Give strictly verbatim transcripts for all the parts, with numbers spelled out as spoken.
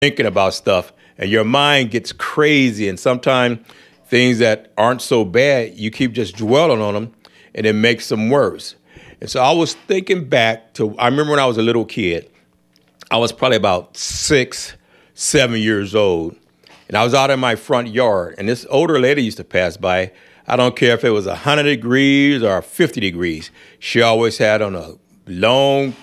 thinking about stuff, and your mind gets crazy. And sometimes things that aren't so bad, you keep just dwelling on them, and it makes them worse. And so I was thinking back to, I remember when I was a little kid, I was probably about six, seven years old, and I was out in my front yard, and this older lady used to pass by. I don't care if it was one hundred degrees or fifty degrees. She always had on a long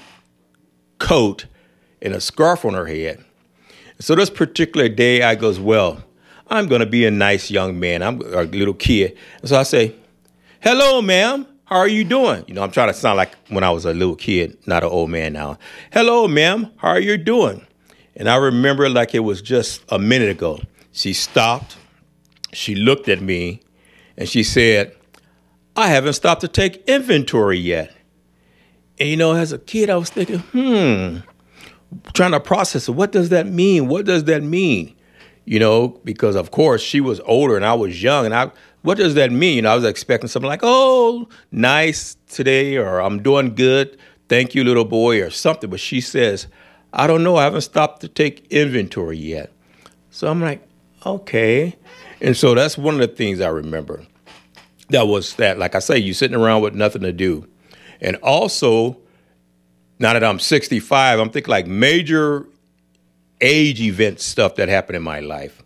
coat and a scarf on her head. So this particular day, I goes, well, I'm going to be a nice young man. I'm a little kid. And so I say, hello, ma'am. How are you doing? You know, I'm trying to sound like when I was a little kid, not an old man now. Hello, ma'am. How are you doing? And I remember like it was just a minute ago. She stopped. She looked at me and she said, I haven't stopped to take inventory yet. And, you know, as a kid, I was thinking, hmm, trying to process it. What does that mean? What does that mean? You know, because, of course, she was older and I was young. And I, what does that mean? You know, I was expecting something like, oh, nice today, or I'm doing good. Thank you, little boy, or something. But she says, I don't know. I haven't stopped to take inventory yet. So I'm like, okay. And so that's one of the things I remember. That was that, like I say, you sitting around with nothing to do. And also, now that I'm sixty-five, I'm thinking like major age event stuff that happened in my life.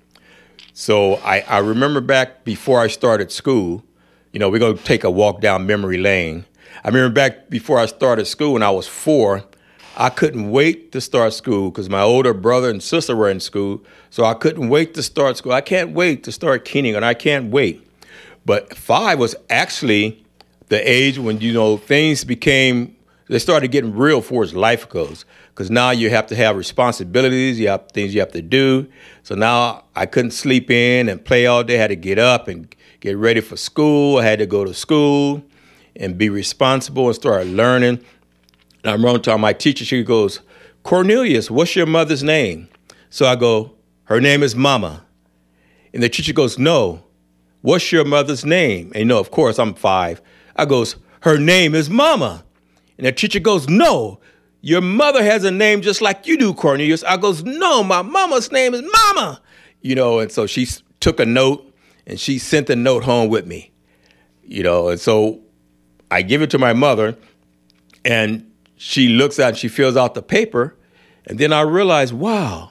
So I, I remember back before I started school, you know, we're going to take a walk down memory lane. I remember back before I started school when I was four, I couldn't wait to start school because my older brother and sister were in school. So I couldn't wait to start school. I can't wait to start kindergarten. I can't wait. But five was actually the age when, you know, things became, they started getting real for as life goes. Because now you have to have responsibilities, you have things you have to do. So now I couldn't sleep in and play all day. I had to get up and get ready for school. I had to go to school and be responsible and start learning. And I remember telling my teacher, she goes, Cornelius, what's your mother's name? So I go, her name is Mama. And the teacher goes, no, what's your mother's name? And you know, of course, I'm five. I goes, her name is Mama. And the teacher goes, no, your mother has a name just like you do, Cornelius. I goes, no, my mama's name is Mama. You know, and so she took a note and she sent the note home with me. You know, and so I give it to my mother and she looks at it and she fills out the paper. And then I realize, wow,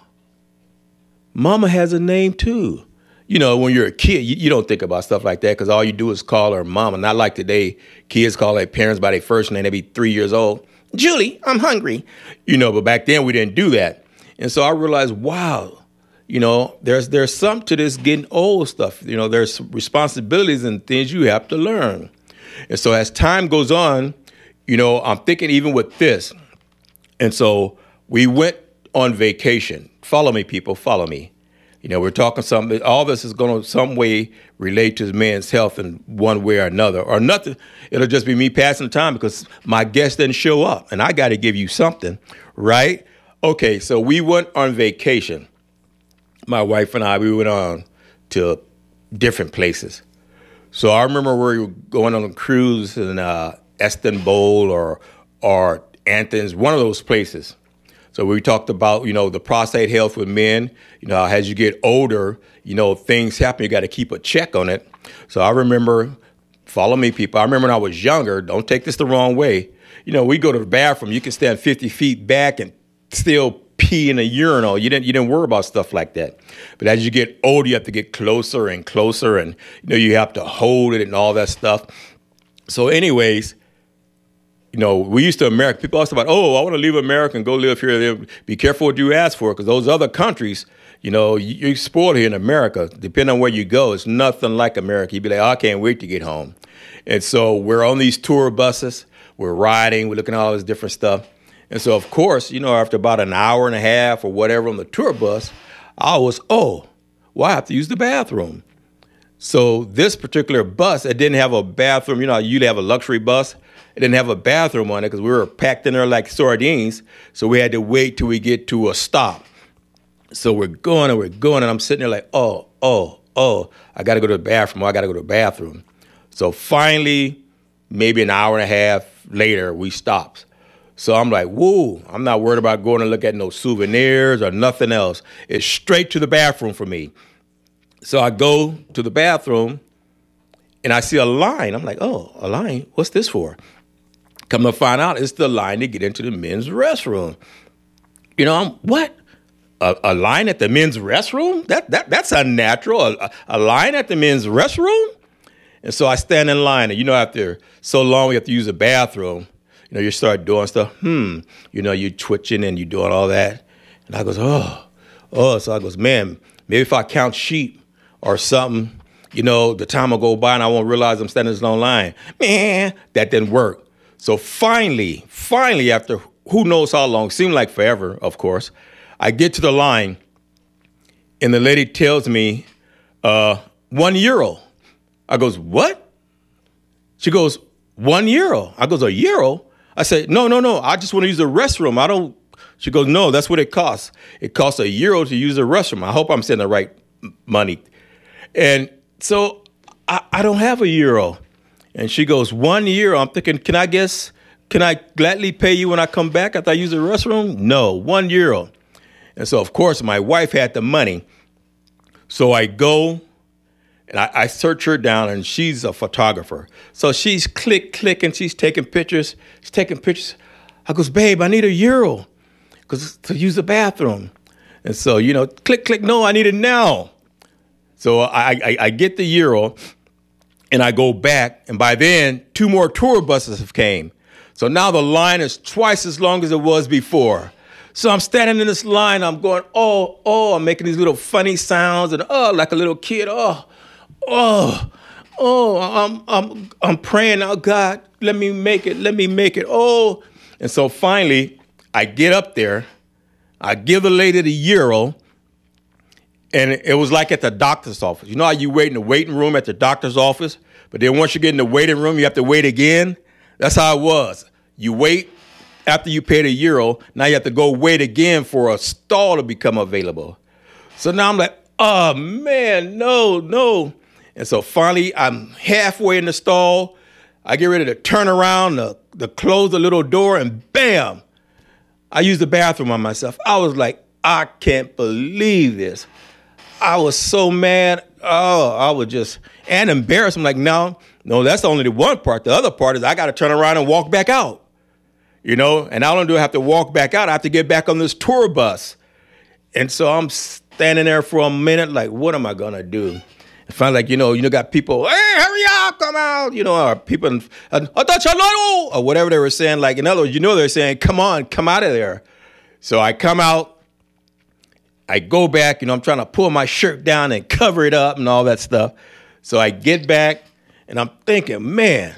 Mama has a name too. You know, when you're a kid, you, you don't think about stuff like that because all you do is call her Mama. Not like today, kids call their parents by their first name. They be three years old. Julie, I'm hungry. You know, but back then we didn't do that. And so I realized, wow, you know, there's there's something to this getting old stuff. You know, there's responsibilities and things you have to learn. And so as time goes on, you know, I'm thinking even with this. And so we went on vacation. Follow me, people, follow me. You know, we're talking something, all this is going to some way relate to man's health in one way or another, or nothing. It'll just be me passing the time because my guest didn't show up and I got to give you something, right? Okay, so we went on vacation. My wife and I, we went on to different places. So I remember we were going on a cruise in uh, Istanbul or, or Athens, one of those places. So we talked about, you know, the prostate health with men. You know, as you get older, you know, things happen. You got to keep a check on it. So I remember, follow me, people. I remember when I was younger, don't take this the wrong way. You know, we go to the bathroom. You can stand fifty feet back and still pee in a urinal. You didn't, you didn't worry about stuff like that. But as you get older, you have to get closer and closer. And, you know, you have to hold it and all that stuff. So anyways, you know, we used to America. People ask about, oh, I want to leave America and go live here. Be careful what you ask for, because those other countries, you know, you, you're spoiled here in America. Depending on where you go, it's nothing like America. You'd be like, oh, I can't wait to get home. And so we're on these tour buses. We're riding. We're looking at all this different stuff. And so, of course, you know, after about an hour and a half or whatever on the tour bus, I was, oh, well, I have to use the bathroom. So this particular bus, it didn't have a bathroom. You know, you'd have a luxury bus. It didn't have a bathroom on it because we were packed in there like sardines. So we had to wait till we get to a stop. So we're going and we're going, and I'm sitting there like, oh, oh, oh, I got to go to the bathroom. Oh, I got to go to the bathroom. So finally, maybe an hour and a half later, we stopped. So I'm like, whoa, I'm not worried about going to look at no souvenirs or nothing else. It's straight to the bathroom for me. So I go to the bathroom and I see a line. I'm like, oh, a line? What's this for? Come to find out, it's the line to get into the men's restroom. You know, I'm, what? A, a line at the men's restroom? That that That's unnatural. A, a line at the men's restroom? And so I stand in line, and you know, after so long we have to use the bathroom, you know, you start doing stuff. Hmm, you know, you twitching and you doing all that. And I goes, oh, oh. So I goes, man, maybe if I count sheep or something, you know, the time will go by and I won't realize I'm standing in this long line. Man, that didn't work. So finally, finally, after who knows how long, seemed like forever, of course, I get to the line, and the lady tells me, uh, one euro. I goes, what? She goes, one euro. I goes, a euro? I said, no, no, no. I just want to use the restroom. I don't. She goes, no, that's what it costs. It costs a euro to use the restroom. I hope I'm saying the right money. And so I, I don't have a euro. And she goes, one euro. I'm thinking, can I guess, can I gladly pay you when I come back after I use the restroom? No, one euro. And so, of course, my wife had the money. So I go. And I, I search her down, and she's a photographer. So she's click, click, and she's taking pictures. She's taking pictures. I goes, babe, I need a euro because to use the bathroom. And so, you know, click, click, no, I need it now. So I, I, I get the euro, and I go back. And by then, two more tour buses have came. So now the line is twice as long as it was before. So I'm standing in this line. I'm going, oh, oh, I'm making these little funny sounds, and oh, like a little kid, oh. Oh, oh, I'm I'm I'm praying out, God, let me make it, let me make it. Oh. And so finally, I get up there, I give the lady the euro, and it was like at the doctor's office. You know how you wait in the waiting room at the doctor's office, but then once you get in the waiting room, you have to wait again? That's how it was. You wait after you pay the euro, now you have to go wait again for a stall to become available. So now I'm like, oh man, no, no. And so finally, I'm halfway in the stall. I get ready to turn around, to, to close the little door, and bam, I use the bathroom on myself. I was like, I can't believe this. I was so mad. Oh, I was just, and embarrassed. I'm like, no, no, that's only the one part. The other part is I got to turn around and walk back out, you know, and not only do I have to walk back out, I have to get back on this tour bus. And so I'm standing there for a minute, like, what am I going to do? Finally, like, you know, you know, got people, hey, hurry up, come out, you know, or people, uh, or whatever they were saying. Like, in other words, you know, they're saying, come on, come out of there. So I come out, I go back, you know, I'm trying to pull my shirt down and cover it up and all that stuff. So I get back and I'm thinking, man,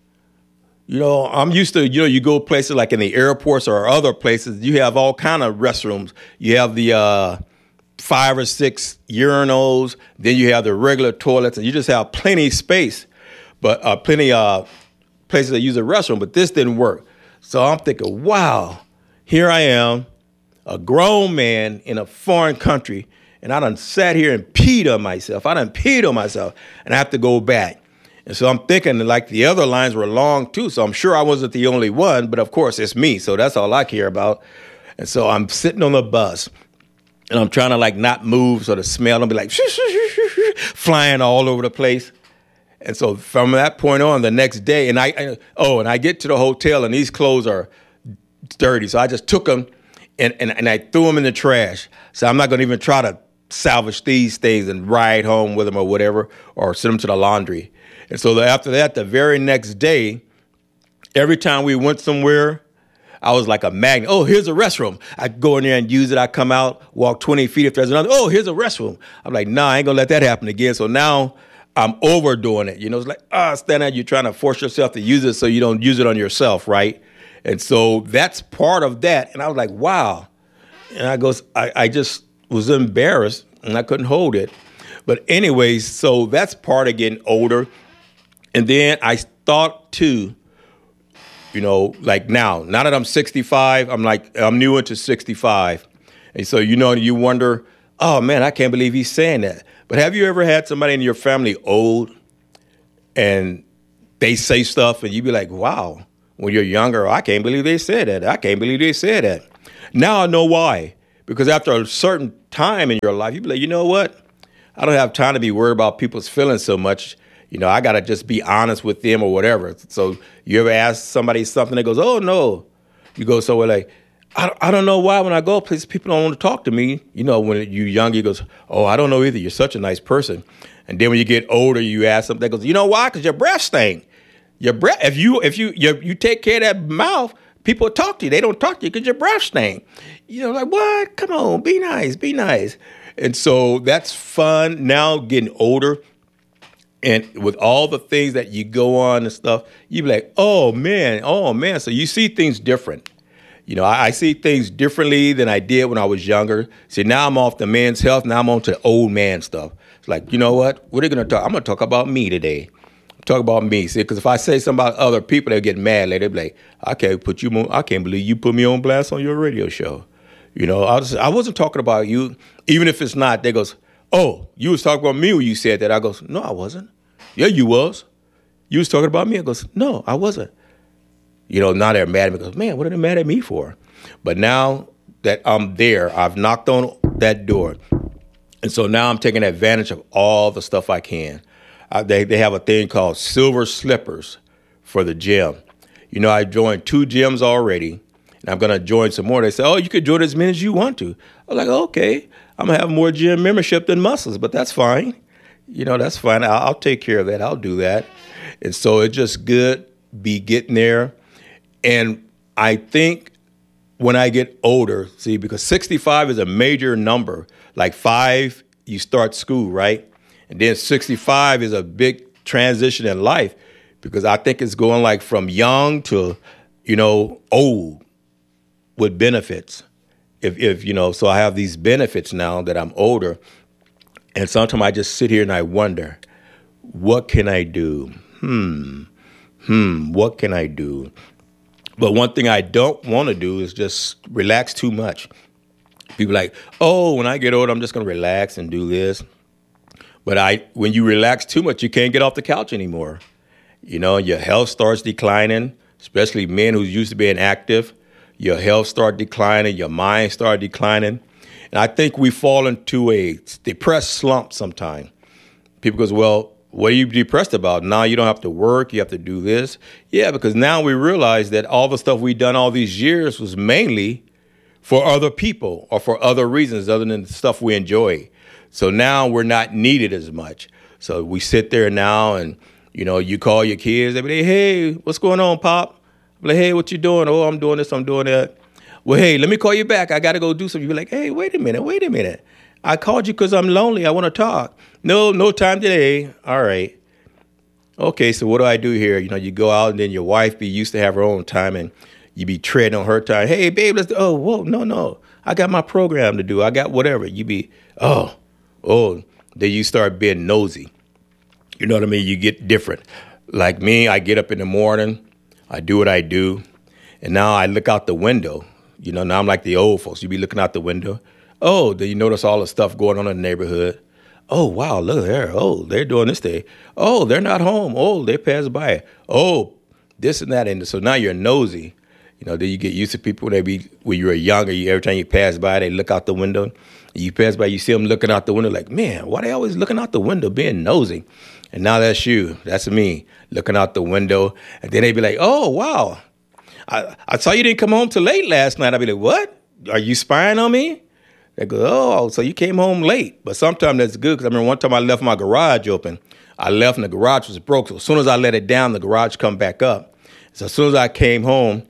you know, I'm used to, you know, you go places like in the airports or other places, you have all kind of restrooms. You have the, uh, five or six urinals, then you have the regular toilets, and you just have plenty of space, but uh, plenty of uh, places that use a restroom, but this didn't work. So I'm thinking, wow, here I am, a grown man in a foreign country, and I done sat here and peed on myself. I done peed on myself, and I have to go back. And so I'm thinking that like the other lines were long too, so I'm sure I wasn't the only one, but of course it's me, so that's all I care about. And so I'm sitting on the bus, and I'm trying to like not move so the smell don't be like shoo, shoo, shoo, shoo, shoo, flying all over the place. And so from that point on, the next day, and I, I oh, and I get to the hotel and these clothes are dirty. So I just took them and, and, and I threw them in the trash. So I'm not going to even try to salvage these things and ride home with them or whatever, or send them to the laundry. And so after that, the very next day, every time we went somewhere, I was like a magnet. Oh, here's a restroom. I go in there and use it. I come out, walk twenty feet. If there's another, oh, here's a restroom. I'm like, nah, I ain't gonna let that happen again. So now I'm overdoing it. You know, it's like, ah, oh, stand there, you're trying to force yourself to use it so you don't use it on yourself, right? And so that's part of that. And I was like, wow. And I goes, I, I just was embarrassed and I couldn't hold it. But anyways, so that's part of getting older. And then I thought too, you know, like now, now that I'm sixty-five, I'm like, I'm new into sixty-five. And so, you know, you wonder, oh, man, I can't believe he's saying that. But have you ever had somebody in your family old and they say stuff and you be like, wow, when you're younger. I can't believe they said that. I can't believe they said that. Now I know why. Because after a certain time in your life, you be like, you know what? I don't have time to be worried about people's feelings so much. You know, I got to just be honest with them or whatever. So you ever ask somebody something that goes, oh, no. You go somewhere like, I, I don't know why when I go places, people don't want to talk to me. You know, when you're young, you goes, oh, I don't know either. You're such a nice person. And then when you get older, you ask something that goes, you know why? Because your breath stink. Your breath, if you if you you, you take care of that mouth, people talk to you. They don't talk to you because your breath stink. You know, like, what? Come on, be nice, be nice. And so that's fun now getting older. And with all the things that you go on and stuff, you be like, oh, man, oh, man. So you see things different. You know, I, I see things differently than I did when I was younger. See, now I'm off the men's health. Now I'm on to the old man stuff. It's like, you know what? What are they going to talk? I'm going to talk about me today. Talk about me. See, because if I say something about other people, they'll get mad later. They'll be like, I can't put you on, I can't believe you put me on blast on your radio show. You know, I, was, I wasn't talking about you. Even if it's not, they goes, oh, you was talking about me when you said that. I goes, no, I wasn't. Yeah, you was. You was talking about me. I goes, no, I wasn't. You know, now they're mad at me. Goes, man, what are they mad at me for? But now that I'm there, I've knocked on that door. And so now I'm taking advantage of all the stuff I can. I, they, they have a thing called Silver Slippers for the gym. You know, I joined two gyms already, and I'm going to join some more. They say, oh, you could join as many as you want to. I'm like, okay, I'm going to have more gym membership than muscles, but that's fine. You know, that's fine. I'll, I'll take care of that. I'll do that. And so it's just good be getting there. And I think when I get older, see, because sixty-five is a major number. Like five, you start school, right? And then sixty-five is a big transition in life because I think it's going like from young to, you know, old with benefits. If, if you know, so I have these benefits now that I'm older. And sometimes I just sit here and I wonder, what can I do? Hmm, hmm, what can I do? But one thing I don't want to do is just relax too much. People are like, oh, when I get older, I'm just going to relax and do this. But I, when you relax too much, you can't get off the couch anymore. You know, your health starts declining, especially men who used to being active. Your health start declining, your mind start declining. And I think we fall into a depressed slump sometime. People goes, well, what are you depressed about? Now you don't have to work, you have to do this. Yeah, because now we realize that all the stuff we've done all these years was mainly for other people or for other reasons other than the stuff we enjoy. So now we're not needed as much. So we sit there now and, you know, you call your kids, they be like, hey, what's going on, Pop? I'm like, hey, what you doing? Oh, I'm doing this, I'm doing that. Well, hey, let me call you back. I got to go do something. You're like, hey, wait a minute, wait a minute. I called you because I'm lonely. I want to talk. No, no time today. All right. Okay, so what do I do here? You know, you go out and then your wife be used to have her own time and you be treading on her time. Hey, babe, let's do, oh, whoa, no, no. I got my program to do. I got whatever. You be, oh, oh. Then you start being nosy. You know what I mean? You get different. Like me, I get up in the morning. I do what I do. And now I look out the window. You know, now I'm like the old folks. You be looking out the window. Oh, do you notice all the stuff going on in the neighborhood? Oh, wow, look there. Oh, they're doing this day. Oh, they're not home. Oh, they passed by. Oh, this and that. And so now you're nosy. You know, then you get used to people. They be when you were younger, you, every time you pass by, they look out the window. You pass by, you see them looking out the window like, man, why they always looking out the window being nosy? And now that's you. That's me looking out the window. And then they be like, oh, wow. I, I saw you didn't come home till late last night. I'd be like, what? Are you spying on me? They go, oh, so you came home late. But sometimes that's good because I remember one time I left my garage open. I left and the garage was broke. So as soon as I let it down, the garage come back up. So as soon as I came home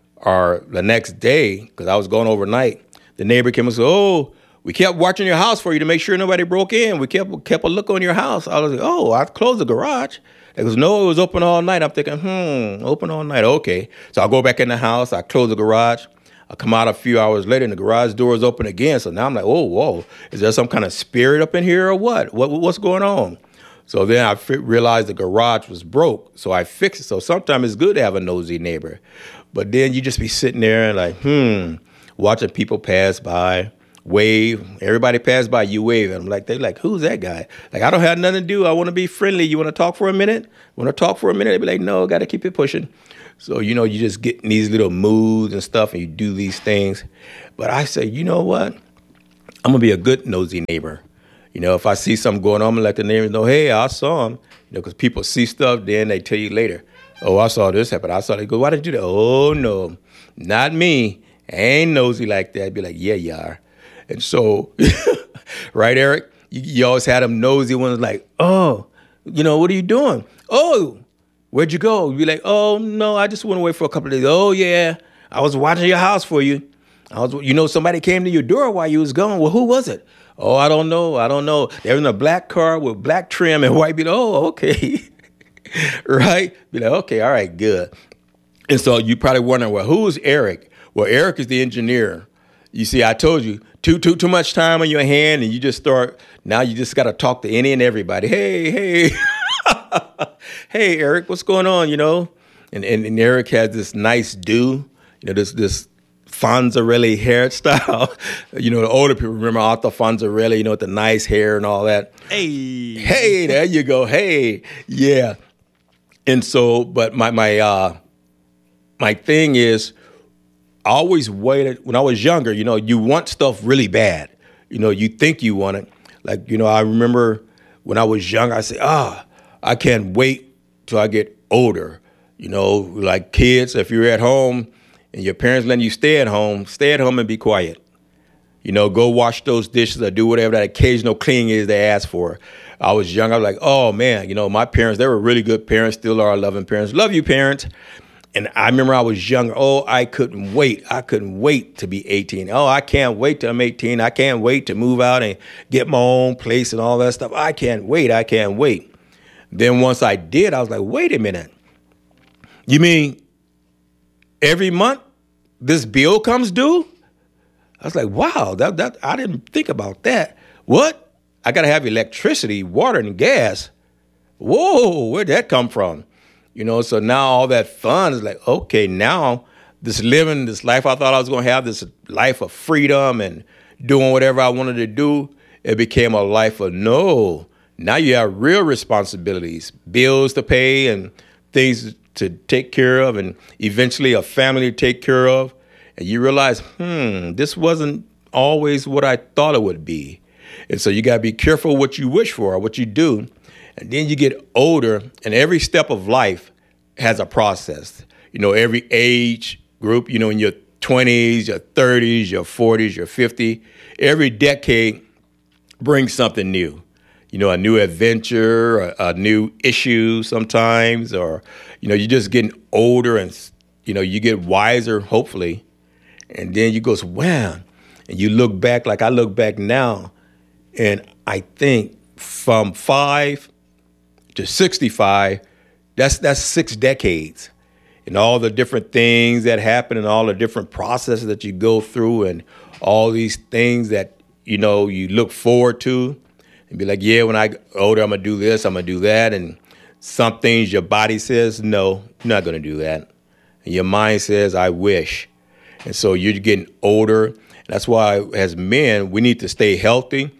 or the next day, because I was going overnight, the neighbor came and said, oh, we kept watching your house for you to make sure nobody broke in. We kept kept a look on your house. I was like, oh, I closed the garage. They goes, no, it was open all night. I'm thinking, hmm, open all night. Okay. So I go back in the house. I close the garage. I come out a few hours later and the garage door is open again. So now I'm like, oh, whoa, is there some kind of spirit up in here or what? What what's going on? So then I f- realized the garage was broke. So I fixed it. So sometimes it's good to have a nosy neighbor. But then you just be sitting there and like, hmm, watching people pass by wave. Everybody pass by, you wave. And I'm like, they're like, who's that guy? Like, I don't have nothing to do. I want to be friendly. You want to talk for a minute? Want to talk for a minute? They'd be like, no, got to keep it pushing. So, you know, you just get in these little moods and stuff and you do these things. But I say, you know what? I'm going to be a good nosy neighbor. You know, if I see something going on, I'm going to let the neighbors know, hey, I saw him. You know, because people see stuff, then they tell you later, oh, I saw this happen. I saw it. Go, why did you do that? Oh, no, not me. I ain't nosy like that. I'd be like, yeah, you are. And so, right, Eric? You, you always had them nosy ones like, oh, you know, what are you doing? Oh, where'd you go? You'd be like, oh, no, I just went away for a couple of days. Oh, yeah, I was watching your house for you. I was, you know, somebody came to your door while you was gone. Well, who was it? Oh, I don't know. I don't know. They're in a black car with black trim and white. Be like, oh, okay. Right? Be like, okay, all right, good. And so you probably wondering, well, who's Eric? Well, Eric is the engineer. You see, I told you, too too too much time on your hand, and you just start, now you just got to talk to any and everybody. Hey, hey, hey, Eric, what's going on, you know? And, and and Eric has this nice do, you know, this this Fonzarelli hairstyle. You know, the older people remember Arthur Fonzarelli, you know, with the nice hair and all that. Hey. Hey, there you go. Hey, yeah. And so, but my my uh, my thing is, I always waited, when I was younger, you know, you want stuff really bad. You know, you think you want it. Like, you know, I remember when I was young, I said, ah, I can't wait till I get older. You know, like kids, if you're at home and your parents letting you stay at home, stay at home and be quiet. You know, go wash those dishes or do whatever that occasional cleaning is they ask for. I was young, I was like, oh man, you know, my parents, they were really good parents, still are loving parents. Love you, parents. And I remember I was younger. Oh, I couldn't wait. I couldn't wait to be eighteen. Oh, I can't wait till I'm eighteen. I can't wait to move out and get my own place and all that stuff. I can't wait. I can't wait. Then once I did, I was like, wait a minute. You mean every month this bill comes due? I was like, wow, that that I didn't think about that. What? I got to have electricity, water, and gas. Whoa, where'd that come from? You know, so now all that fun is like, okay, now this living, this life I thought I was going to have, this life of freedom and doing whatever I wanted to do, it became a life of no. Now you have real responsibilities, bills to pay and things to take care of and eventually a family to take care of. And you realize, hmm, this wasn't always what I thought it would be. And so you got to be careful what you wish for, what you do. And then you get older, and every step of life has a process. You know, every age group, you know, in your twenties, your thirties, your forties, your fifties, every decade brings something new. You know, a new adventure, a, a new issue sometimes, or, you know, you're just getting older and, you know, you get wiser, hopefully. And then you go, wow, and you look back, like I look back now, and I think from five to sixty-five, that's that's six decades. And all the different things that happen and all the different processes that you go through and all these things that, you know, you look forward to and be like, yeah, when I get older, I'm going to do this, I'm going to do that. And some things your body says, no, you're not going to do that. And your mind says, I wish. And so you're getting older. That's why as men, we need to stay healthy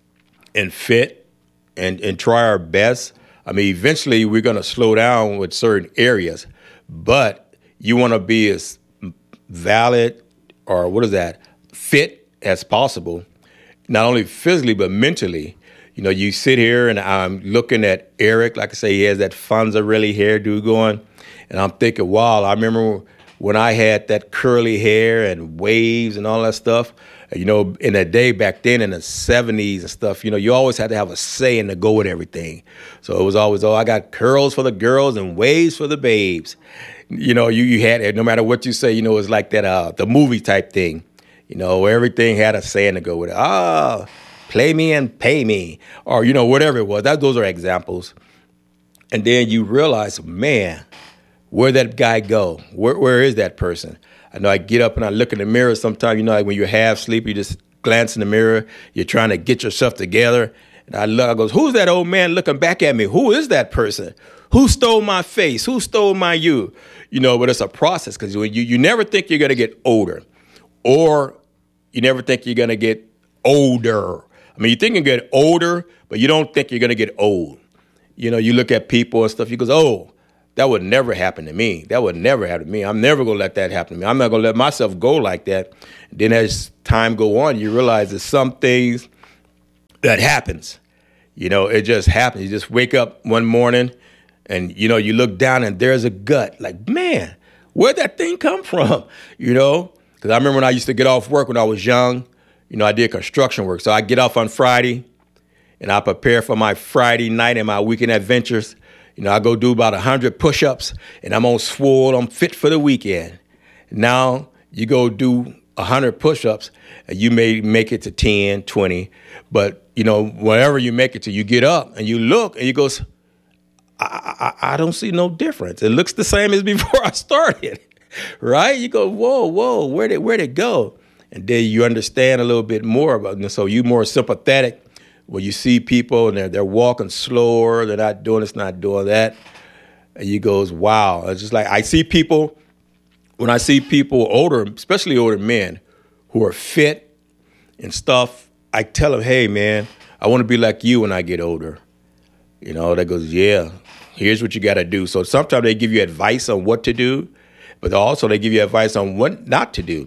and fit and, and try our best. I mean, eventually we're going to slow down with certain areas, but you want to be as valid or what is that, fit as possible, not only physically, but mentally. You know, you sit here and I'm looking at Eric, like I say, he has that Fonzarelli hairdo going, and I'm thinking, wow, I remember when I had that curly hair and waves and all that stuff. You know, in that day back then in the seventies and stuff, you know, you always had to have a say in to go with everything. So it was always, oh, I got curls for the girls and waves for the babes. You know, you, you had, no matter what you say, you know, it was like that, uh, the movie type thing, you know, where everything had a say in to go with it. Ah, play me and pay me, or, you know, whatever it was. That, those are examples. And then you realize, man, where'd that guy go? Where, where is that person? I know I get up and I look in the mirror sometimes, you know, like when you're half asleep, you just glance in the mirror, you're trying to get yourself together. And I look, I goes, who's that old man looking back at me? Who is that person? Who stole my face? Who stole my you? You know, but it's a process because you, you never think you're going to get older, or you never think you're going to get older. I mean, you think you get older, but you don't think you're going to get old. You know, you look at people and stuff, you go, oh, that would never happen to me. That would never happen to me. I'm never going to let that happen to me. I'm not going to let myself go like that. Then as time go on, you realize there's some things that happens. You know, it just happens. You just wake up one morning and, you know, you look down and there's a gut. Like, man, where'd that thing come from? You know, because I remember when I used to get off work when I was young, you know, I did construction work. So I get off on Friday and I prepare for my Friday night and my weekend adventures. You know, I go do about one hundred push-ups, and I'm on swole. I'm fit for the weekend. Now you go do one hundred push-ups, and you may make it to ten, twenty. But, you know, wherever you make it to, you get up, and you look, and you go, I, I, I don't see no difference. It looks the same as before I started, right? You go, whoa, whoa, where did, where'd it go? And then you understand a little bit more about it. So you're more sympathetic. When you see people and they're, they're walking slower, they're not doing this, not doing that, and you goes, wow. It's just like I see people, when I see people older, especially older men, who are fit and stuff, I tell them, hey, man, I want to be like you when I get older. You know, that goes, yeah, here's what you got to do. So sometimes they give you advice on what to do, but also they give you advice on what not to do.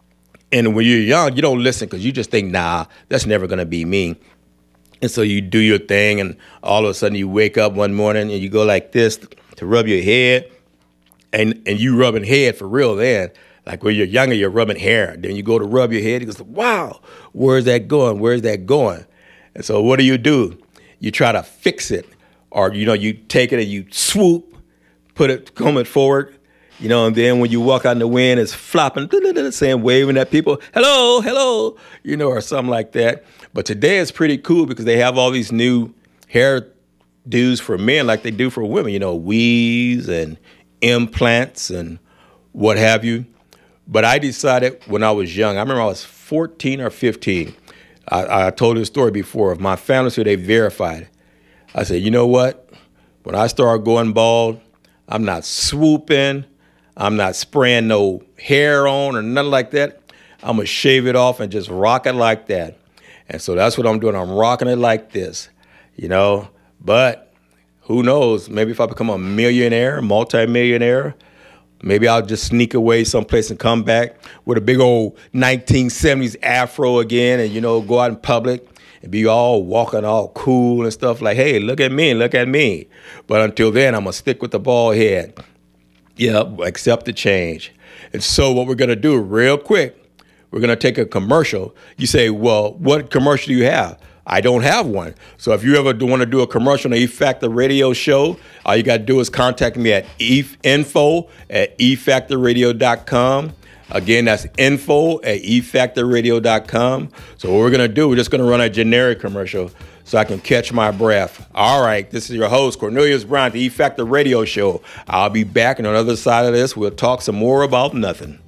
And when you're young, you don't listen because you just think, nah, that's never going to be me. And so you do your thing, and all of a sudden you wake up one morning and you go like this to rub your head, and, and you rubbing head for real then. Like when you're younger, you're rubbing hair. Then you go to rub your head, you go, wow, where's that going? Where's that going? And so what do you do? You try to fix it. Or, you know, you take it and you swoop, put it, comb it forward, you know, and then when you walk out in the wind, it's flopping, saying, waving at people, hello, hello, you know, or something like that. But today it's pretty cool because they have all these new hair do's for men like they do for women, you know, weaves and implants and what have you. But I decided when I was young, I remember I was fourteen or fifteen. I, I told this story before of my family, so they verified. I said, you know what? When I start going bald, I'm not swooping. I'm not spraying no hair on or nothing like that. I'm going to shave it off and just rock it like that. And so that's what I'm doing. I'm rocking it like this, you know. But who knows? Maybe if I become a millionaire, multimillionaire, maybe I'll just sneak away someplace and come back with a big old nineteen seventies afro again and, you know, go out in public and be all walking all cool and stuff like, hey, look at me, look at me. But until then, I'm going to stick with the bald head. Yeah, accept the change. And so what we're going to do real quick, we're going to take a commercial. You say, well, what commercial do you have? I don't have one. So if you ever do want to do a commercial on the E Factor Radio Show, all you got to do is contact me at info at e factor radio dot com. Again, that's info at e factor radio dot com. So what we're going to do, we're just going to run a generic commercial so I can catch my breath. All right, this is your host, Cornelius Brown, the E Factor Radio Show. I'll be back on the other side of this. We'll talk some more about nothing.